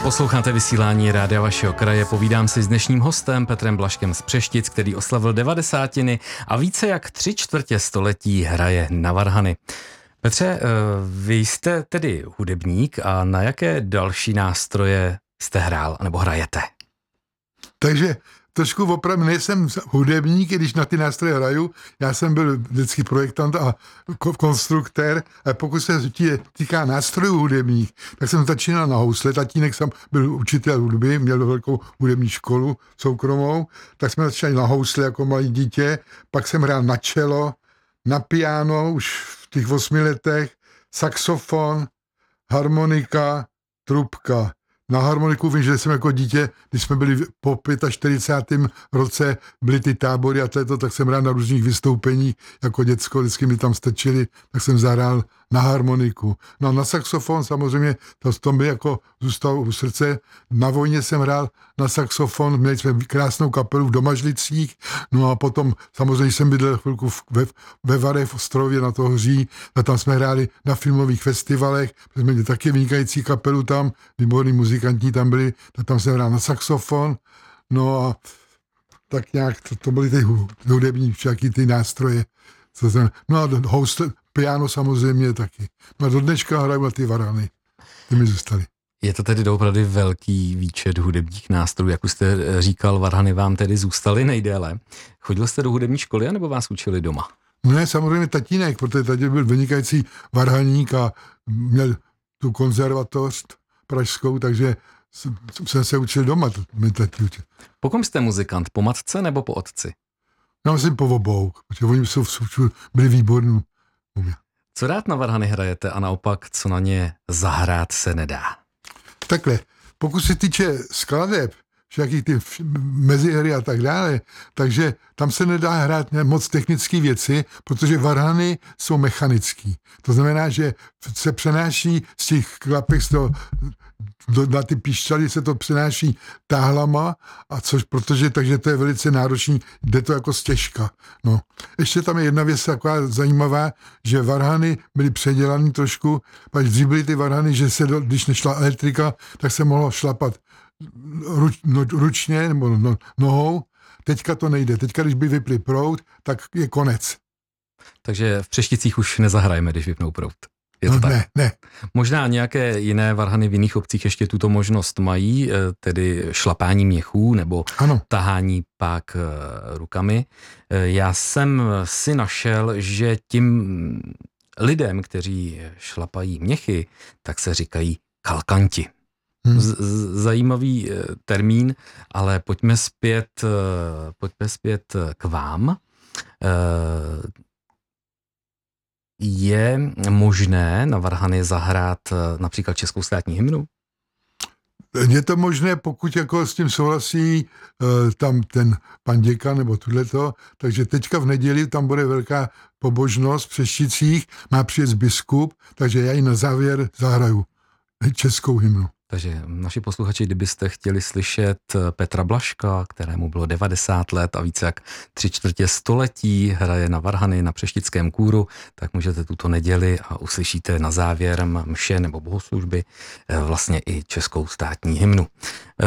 Posloucháte vysílání Rádia vašeho kraje. Povídám si s dnešním hostem Petrem Blažkem z Přeštic, který oslavil 90 a více jak 3/4 století hraje na varhany. Petře, vy jste tedy hudebník a na jaké další nástroje jste hrál nebo hrajete? Takže trošku opravdu nejsem hudebník, když na ty nástroje hraju. Já jsem byl vždycky projektant a konstruktér, a pokud se týká nástrojů hudebních, tak jsem začínal na housle. Tatínek jsem byl učitel hudby, měl velkou hudební školu soukromou, tak jsme začali na housle jako malý dítě, pak jsem hrál na čelo, na piano už v těch 8 letech, saxofon, harmonika, trubka. Na harmoniku vím, že jsem jako dítě, když jsme byli po 45. roce, byly ty tábory a to, tak jsem hrál na různých vystoupeních jako děcko, vždycky mi tam stačili, tak jsem zahrál na harmoniku. No a na saxofon samozřejmě, to mi jako zůstalo u srdce. Na vojně jsem hrál na saxofon, měli jsme krásnou kapelu v Domažlicích, no a potom samozřejmě jsem bydlel chvilku ve Varech v Ostrově na Tohoří, a tam jsme hráli na filmových festivalech, jsme měli taky vynikající kapelu tam, výborní muzikanti tam byli, tak tam jsem hrál na saxofon, no a tak nějak to byly ty hudební všaký ty nástroje. No a piano samozřejmě taky. No a do dneška hraju na ty varhany. Ty mi zůstaly. Je to tedy opravdu velký výčet hudebních nástrojů. Jak už jste říkal, varhany vám tedy zůstaly nejdéle. Chodil jste do hudební školy, anebo vás učili doma? Ne, samozřejmě tatínek, protože tatínek byl vynikající varhaník a měl tu konzervatoř pražskou, takže jsem se učil doma. Po kom jste muzikant? Po matce nebo po otci? Já myslím po obou, protože oni byli výborní. Co rád na varhany hrajete a naopak, co na ně zahrát se nedá? Takhle, pokud se týče skladeb, všakých ty mezihry a tak dále, takže tam se nedá hrát moc technické věci, protože varhany jsou mechanický. To znamená, že se přenáší z těch klapek na ty píšťaly se to přenáší táhlama, takže to je velice náročný, jde to jako stěžka. No. Ještě tam je jedna věc taková zajímavá, že varhany byly předělaný trošku, pak dřív byly ty varhany, že když nešla elektrika, tak se mohlo šlapat ručně nebo nohou. Teďka to nejde. Teďka, když by vypli proud, tak je konec. Takže v Přešticích už nezahrajeme, když vypnou proud. Je to no, tak? Ne. Možná nějaké jiné varhany v jiných obcích ještě tuto možnost mají, tedy šlapání měchů nebo tahání pák rukami. Já jsem si našel, že tím lidem, kteří šlapají měchy, tak se říkají kalkanti. Zajímavý termín, ale pojďme zpět k vám. Je možné na varhany zahrát například českou státní hymnu? Je to možné, pokud jako s tím souhlasí tam ten pan děkan nebo tohleto, takže teďka v neděli tam bude velká pobožnost v Přešticích, má přijet biskup, takže já ji na závěr zahraju českou hymnu. Takže naši posluchači, kdybyste chtěli slyšet Petra Blažka, kterému bylo 90 let a více jak 3/4 století hraje na varhany na Přeštickém kůru, tak můžete tuto neděli a uslyšíte na závěr mše nebo bohoslužby vlastně i českou státní hymnu.